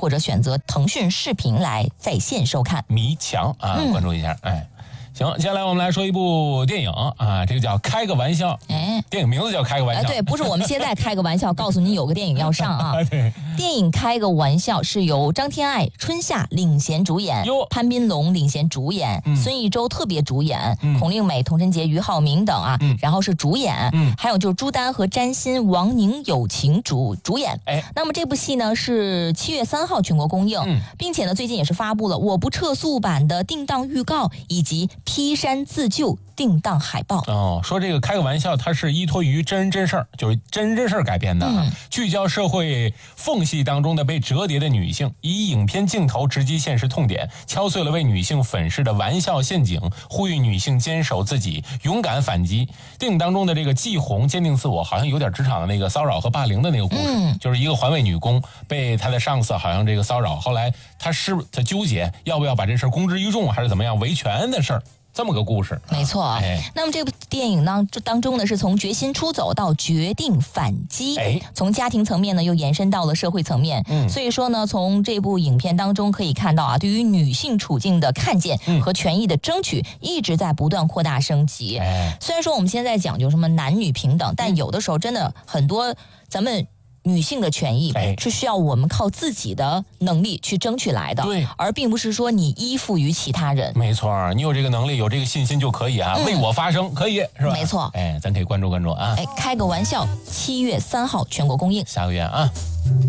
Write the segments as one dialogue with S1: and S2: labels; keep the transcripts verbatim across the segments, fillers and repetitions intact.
S1: 或者选择腾讯视频来在线收看。
S2: 迷墙啊，关注一下，嗯、哎。行，接下来我们来说一部电影啊，这个叫《开个玩笑》。哎，电影名字叫《开个玩笑》。
S1: 哎，对，不是我们现在开个玩笑，告诉你有个电影要上啊。
S2: 对，
S1: 电影《开个玩笑》是由张天爱、春夏领衔主演，潘斌龙领衔主演，嗯、孙艺洲特别主演，嗯、孔令美、童晨杰、俞灏明等啊，嗯、然后是主演，嗯、还有就是朱丹和詹欣、王宁友情主主演。哎，那么这部戏呢是七月三号全国公映，嗯、并且呢最近也是发布了我不撤诉版的定档预告以及劈山自救定档海报。
S2: 哦，说这个开个玩笑，它是依托于真人真事儿，就是真人真事儿改编的，嗯、聚焦社会缝隙当中的被折叠的女性，以影片镜头直击现实痛点，敲碎了为女性粉饰的玩笑陷阱，呼吁女性坚守自己，勇敢反击。电影当中的这个季红坚定自我，好像有点职场的那个骚扰和霸凌的那个故事，嗯、就是一个环卫女工被她的上司好像这个骚扰，后来她是她纠结要不要把这事公之于众，还是怎么样维权的事儿。这么个故事，
S1: 没错。哎，那么这部电影呢，当中呢是从决心出走到决定反击，哎，从家庭层面呢又延伸到了社会层面。嗯，所以说呢，从这部影片当中可以看到啊，对于女性处境的看见和权益的争取，一直在不断扩大升级。哎，虽然说我们现在讲究什么男女平等，但有的时候真的很多咱们。女性的权益是需要我们靠自己的能力去争取来的，对，而并不是说你依附于其他人。
S2: 没错，你有这个能力，有这个信心就可以啊，嗯、为我发声，可以是吧？
S1: 没错，
S2: 哎，咱可以关注关注啊。
S1: 哎，开个玩笑，七月三号全国公映，
S2: 下个月啊。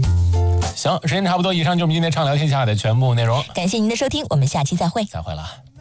S2: 行，时间差不多，以上就是我们今天畅聊天下的全部内容。
S1: 感谢您的收听，我们下期再会。
S2: 再会了。